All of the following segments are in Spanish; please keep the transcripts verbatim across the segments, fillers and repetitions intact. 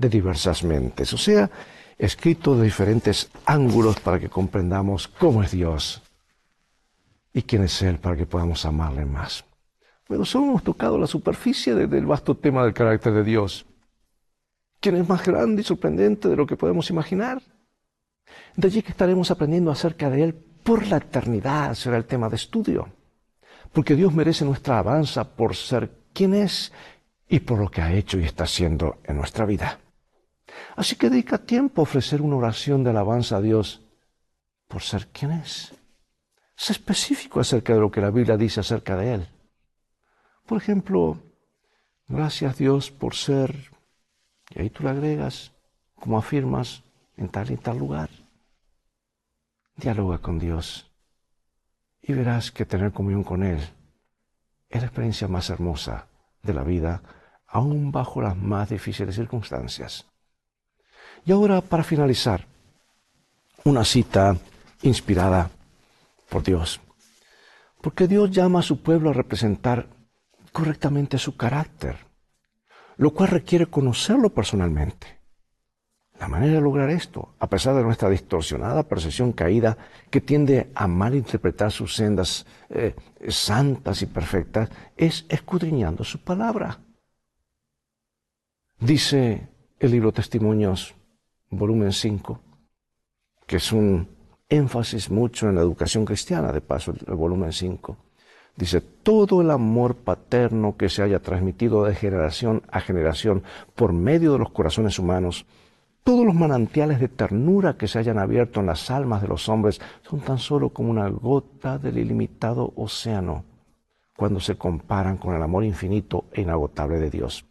de diversas mentes, o sea, escrito de diferentes ángulos para que comprendamos cómo es Dios y quién es Él para que podamos amarle más. Pero solo hemos tocado la superficie de, del vasto tema del carácter de Dios. ¿Quién es más grande y sorprendente de lo que podemos imaginar? De allí que estaremos aprendiendo acerca de Él por la eternidad, será el tema de estudio. Porque Dios merece nuestra alabanza por ser quien es y por lo que ha hecho y está haciendo en nuestra vida. Así que dedica tiempo a ofrecer una oración de alabanza a Dios por ser quien es. Sé específico acerca de lo que la Biblia dice acerca de Él. Por ejemplo, gracias Dios por ser, y ahí tú le agregas, como afirmas, en tal y tal lugar. Dialoga con Dios y verás que tener comunión con Él es la experiencia más hermosa de la vida, aún bajo las más difíciles circunstancias. Y ahora, para finalizar, una cita inspirada por Dios. Porque Dios llama a su pueblo a representar correctamente su carácter, lo cual requiere conocerlo personalmente. La manera de lograr esto, a pesar de nuestra distorsionada percepción caída que tiende a malinterpretar sus sendas eh, santas y perfectas, es escudriñando su palabra. Dice el libro Testimonios, volumen cinco, que es un énfasis mucho en la educación cristiana, de paso el volumen cinco. Dice, todo el amor paterno que se haya transmitido de generación a generación por medio de los corazones humanos, todos los manantiales de ternura que se hayan abierto en las almas de los hombres son tan solo como una gota del ilimitado océano cuando se comparan con el amor infinito e inagotable de Dios.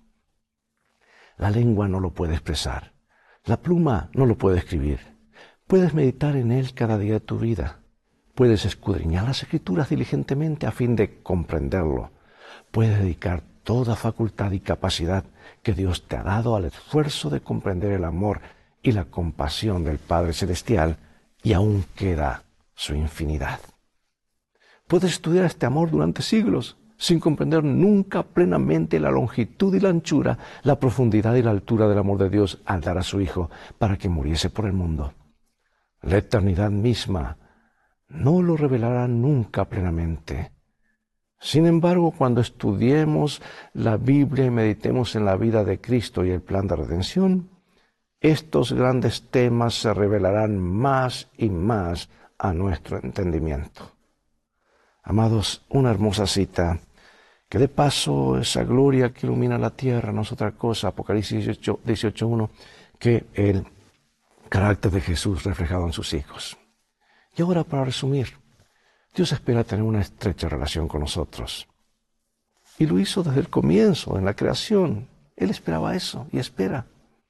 La lengua no lo puede expresar, la pluma no lo puede escribir. Puedes meditar en él cada día de tu vida. Puedes escudriñar las Escrituras diligentemente a fin de comprenderlo. Puedes dedicar toda facultad y capacidad que Dios te ha dado al esfuerzo de comprender el amor y la compasión del Padre Celestial, y aún queda su infinidad. Puedes estudiar este amor durante siglos sin comprender nunca plenamente la longitud y la anchura, la profundidad y la altura del amor de Dios al dar a su Hijo para que muriese por el mundo. La eternidad misma no lo revelará nunca plenamente. Sin embargo, cuando estudiemos la Biblia y meditemos en la vida de Cristo y el plan de redención, estos grandes temas se revelarán más y más a nuestro entendimiento. Amados, una hermosa cita que de paso esa gloria que ilumina la tierra no es otra cosa, Apocalipsis dieciocho uno, que el carácter de Jesús reflejado en sus hijos. Y ahora, para resumir, Dios espera tener una estrecha relación con nosotros. Y lo hizo desde el comienzo, en la creación. Él esperaba eso y espera.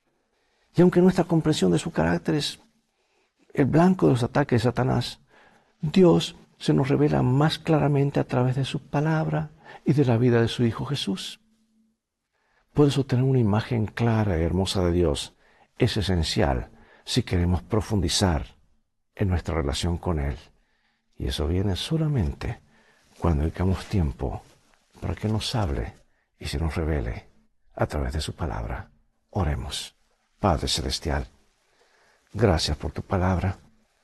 Y aunque nuestra comprensión de su carácter es el blanco de los ataques de Satanás, Dios se nos revela más claramente a través de su palabra y de la vida de su Hijo Jesús. Por eso tener una imagen clara y hermosa de Dios es esencial si queremos profundizar en nuestra relación con Él. Y eso viene solamente cuando dedicamos tiempo para que nos hable y se nos revele a través de su palabra. Oremos. Padre Celestial, gracias por tu palabra.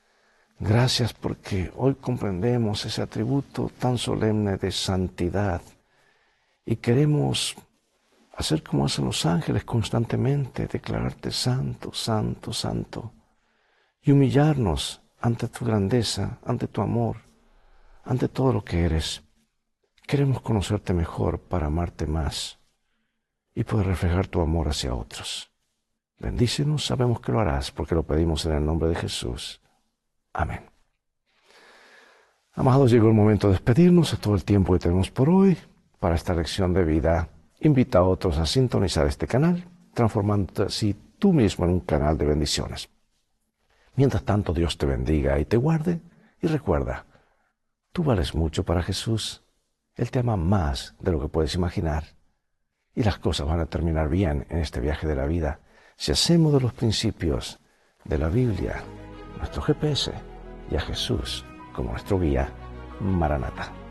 Gracias porque hoy comprendemos ese atributo tan solemne de santidad y queremos hacer como hacen los ángeles constantemente, declararte santo, santo, santo, y humillarnos ante tu grandeza, ante tu amor, ante todo lo que eres. Queremos conocerte mejor para amarte más y poder reflejar tu amor hacia otros. Bendícenos, sabemos que lo harás porque lo pedimos en el nombre de Jesús. Amén. Amados, llegó el momento de despedirnos a todo el tiempo que tenemos por hoy para esta lección de vida. Invita a otros a sintonizar este canal, transformándote así tú mismo en un canal de bendiciones. Mientras tanto, Dios te bendiga y te guarde. Y recuerda, tú vales mucho para Jesús. Él te ama más de lo que puedes imaginar. Y las cosas van a terminar bien en este viaje de la vida si hacemos de los principios de la Biblia nuestro G P S y a Jesús como nuestro guía. Maranatha.